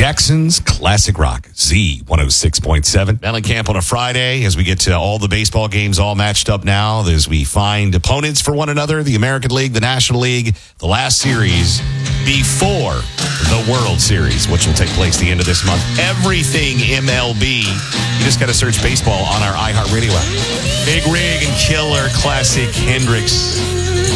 Jackson's Classic Rock, Z106.7. Mellencamp on a Friday as we get to all the baseball games all matched up now as we find opponents for one another, the American League, the National League, the last series before the World Series, which will take place the end of this month. Everything MLB. You just got to search baseball on our iHeartRadio app. Big Rig and Killer Classic Hendricks.